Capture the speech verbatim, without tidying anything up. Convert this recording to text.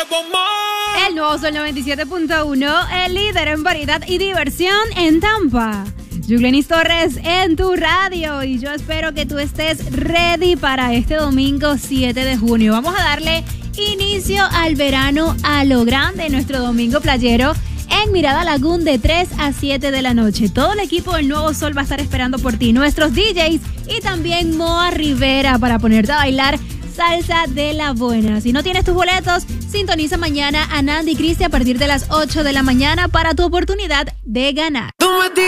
El nuevo Sol noventa y siete punto uno, el líder en variedad y diversión en Tampa. Yuglenis Torres en tu radio y yo espero que tú estés ready para este domingo siete de junio. Vamos a darle inicio al verano a lo grande, nuestro domingo playero en Mirada Lagoon de tres a siete de la noche. Todo el equipo del Nuevo Sol va a estar esperando por ti, nuestros D Js y también Moa Rivera para ponerte a bailar salsa de la buena. Si no tienes tus boletos, sintoniza mañana a Nandy Cristi a partir de las ocho de la mañana para tu oportunidad de ganar.